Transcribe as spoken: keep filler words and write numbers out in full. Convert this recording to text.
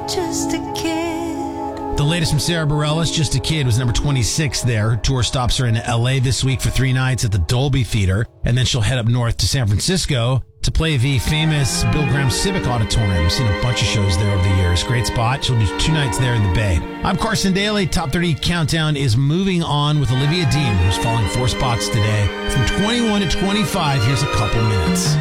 Just a Kid. The latest from Sarah Bareilles, Just a Kid, was number twenty-six there. Her tour stops her in L A this week for three nights at the Dolby Theater, and then she'll head up north to San Francisco to play the famous Bill Graham Civic Auditorium. I've seen a bunch of shows there over the years. Great spot. She'll do two nights there in the Bay. I'm Carson Daly. Top thirty Countdown is moving on with Olivia Dean, who's falling four spots today. From twenty-one to twenty-five, here's a couple minutes.